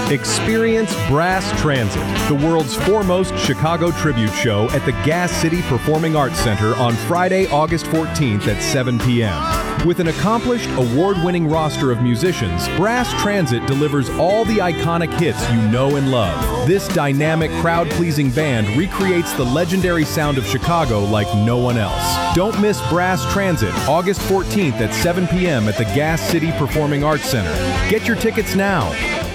Experience Brass Transit, the world's foremost Chicago tribute show at the Gas City Performing Arts Center on Friday, August 14th at 7 p.m. With an accomplished, award-winning roster of musicians, Brass Transit delivers all the iconic hits you know and love. This dynamic, crowd-pleasing band recreates the legendary sound of Chicago like no one else. Don't miss Brass Transit, August 14th at 7 p.m. at the Gas City Performing Arts Center. Get your tickets now.